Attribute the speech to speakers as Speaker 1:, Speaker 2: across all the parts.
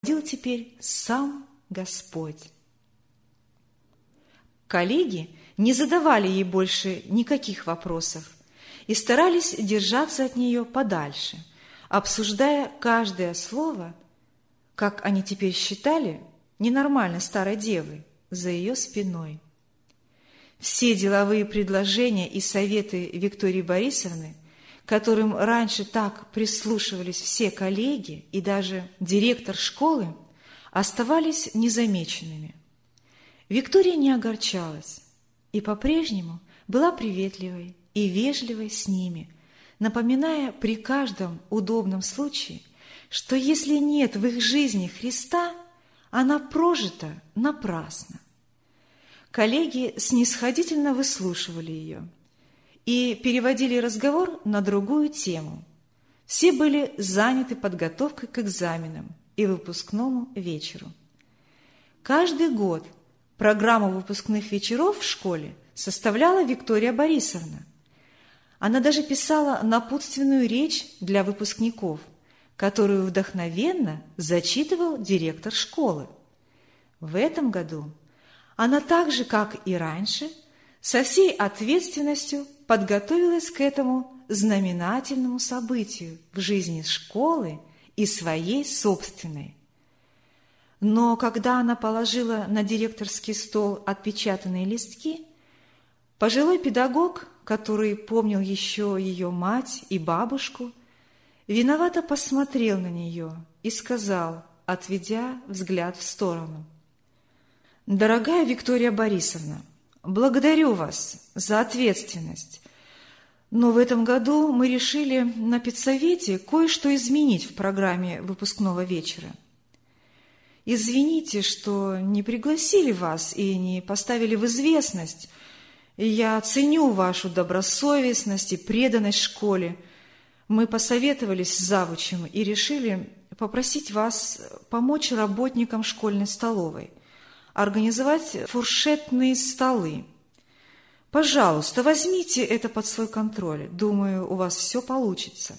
Speaker 1: теперь сам Господь. Коллеги не задавали ей больше никаких вопросов и старались держаться от нее подальше, обсуждая каждое слово, как они теперь считали, ненормальной старой девой за ее спиной. Все деловые предложения и советы Виктории Борисовны, к которым раньше так прислушивались все коллеги и даже директор школы, оставались незамеченными. Виктория не огорчалась и по-прежнему была приветливой и вежливой с ними, напоминая при каждом удобном случае, что если нет в их жизни Христа, она прожита напрасно. Коллеги снисходительно выслушивали ее и переводили разговор на другую тему. Все были заняты подготовкой к экзаменам и выпускному вечеру. Каждый год программу выпускных вечеров в школе составляла Виктория Борисовна. Она даже писала напутственную речь для выпускников, которую вдохновенно зачитывал директор школы. В этом году она так же, как и раньше, со всей ответственностью подготовилась к этому знаменательному событию в жизни школы и своей собственной. Но когда она положила на директорский стол отпечатанные листки, пожилой педагог, который помнил еще ее мать и бабушку, виновато посмотрел на нее и сказал, отведя взгляд в сторону: «Дорогая Виктория Борисовна, благодарю вас за ответственность, но в этом году мы решили на педсовете кое-что изменить в программе выпускного вечера. Извините, что не пригласили вас и не поставили в известность. Я ценю вашу добросовестность и преданность школе. Мы посоветовались с завучем и решили попросить вас помочь работникам школьной столовой организовать фуршетные столы. Пожалуйста, возьмите это под свой контроль. Думаю, у вас все получится».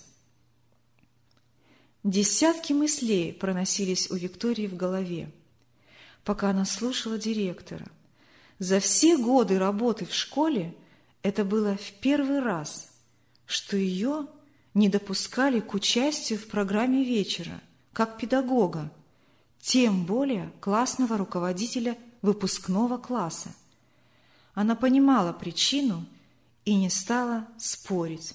Speaker 1: Десятки мыслей проносились у Виктории в голове, пока она слушала директора. За все годы работы в школе это было в первый раз, что ее не допускали к участию в программе вечера, как педагога, тем более классного руководителя выпускного класса. Она понимала причину и не стала спорить.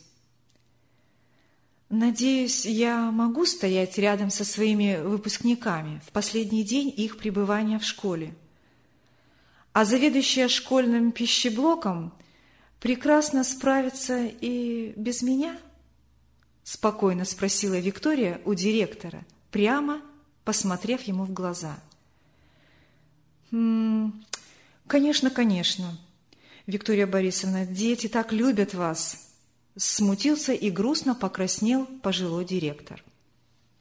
Speaker 1: «Надеюсь, я могу стоять рядом со своими выпускниками в последний день их пребывания в школе. А заведующая школьным пищеблоком прекрасно справится и без меня?» – спокойно спросила Виктория у директора, прямо посмотрев ему в глаза. «Конечно, конечно, Виктория Борисовна, дети так любят вас!» Смутился и грустно покраснел пожилой директор.